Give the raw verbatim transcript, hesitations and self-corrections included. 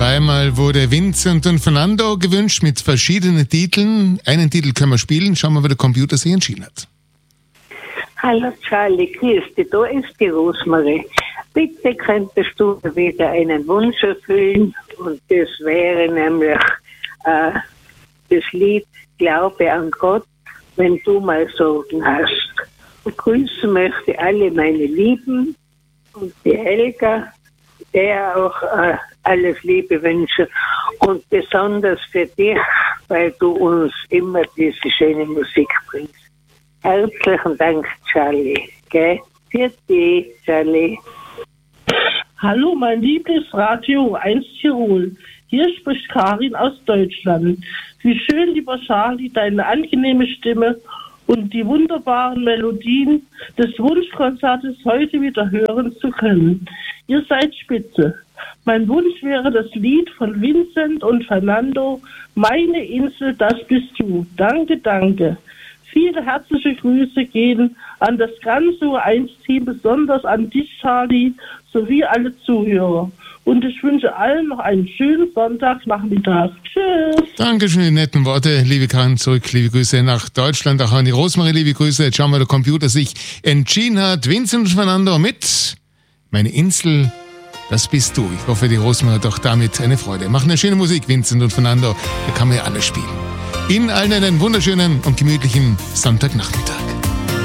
Zweimal wurde Vincent und Fernando gewünscht mit verschiedenen Titeln. Einen Titel können wir spielen. Schauen wir, wie der Computer sich entschieden hat. Hallo Charlie, grüß dich, da ist die Rosmarie. Bitte könntest du wieder einen Wunsch erfüllen und das wäre nämlich äh, das Lied Glaube an Gott, wenn du mal Sorgen hast. Und grüßen möchte alle meine Lieben und die Helga, der auch äh, alles Liebe wünsche und besonders für dich, weil du uns immer diese schöne Musik bringst. Herzlichen Dank, Charlie. Gell? Für dich, Charlie. Hallo, mein Lieblingsradio eins Tirol. Hier spricht Karin aus Deutschland. Wie schön, lieber Charlie, deine angenehme Stimme und die wunderbaren Melodien des Wunschkonzertes heute wieder hören zu können. Ihr seid spitze. Mein Wunsch wäre das Lied von Vincent und Fernando, Meine Insel, das bist du. Danke, danke. Viele herzliche Grüße gehen an das ganze U eins Team, besonders an dich, Charlie, sowie alle Zuhörer. Und ich wünsche allen noch einen schönen Sonntagnachmittag. Tschüss. Danke für die netten Worte, liebe Karin, zurück. Liebe Grüße nach Deutschland, auch an die Rosmarie, liebe Grüße. Jetzt schauen wir, der Computer sich entschieden hat. Vincent und Fernando mit Meine Insel, das bist du. Ich hoffe, die Rosmarie hat auch damit eine Freude. Machen eine schöne Musik, Vincent und Fernando. Da kann man ja alles spielen. Ihnen allen einen wunderschönen und gemütlichen Sonntagnachmittag.